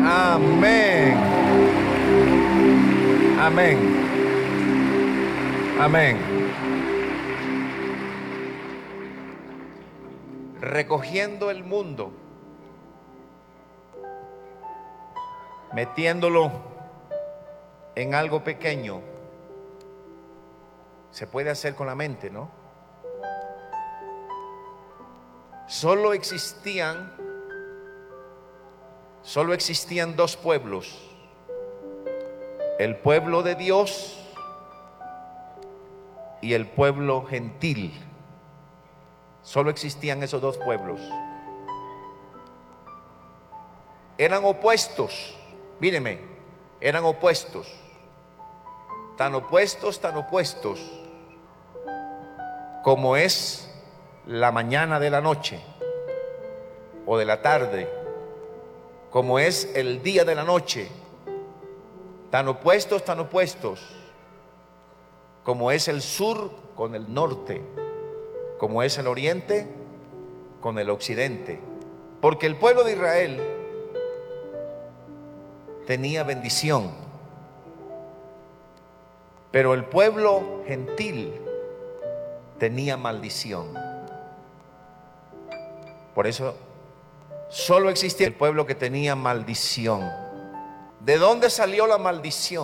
Amén. Amén. Amén. Recogiendo el mundo, metiéndolo en algo pequeño, se puede hacer con la mente, ¿no? Solo existían dos pueblos: el pueblo de Dios y el pueblo gentil. Solo existían esos dos pueblos. Eran opuestos, míreme, eran opuestos, tan opuestos, como es la mañana de la noche o de la tarde, como es el día de la noche, tan opuestos, como es el sur con el norte, como es el oriente con el occidente. Porque el pueblo de Israel tenía bendición, pero el pueblo gentil tenía maldición. Por eso solo existía el pueblo que tenía maldición. ¿De dónde salió la maldición?